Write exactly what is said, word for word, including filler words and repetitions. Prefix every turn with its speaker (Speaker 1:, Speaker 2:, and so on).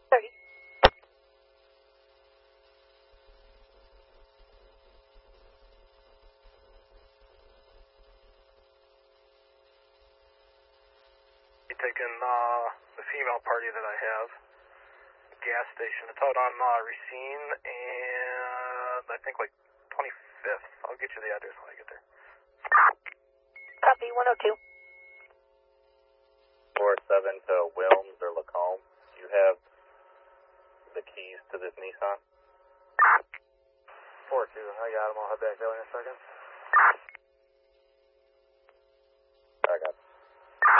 Speaker 1: thirty.
Speaker 2: You taking uh, the female party that I have, gas station. It's out on uh, Racine and I think like twenty-fifth. I'll get you the address when I get there.
Speaker 1: Copy, one oh two.
Speaker 3: four seven to Wilms or Lacombe. Do you have the keys to this Nissan?
Speaker 2: four two, I got him. I'll head back there in a second.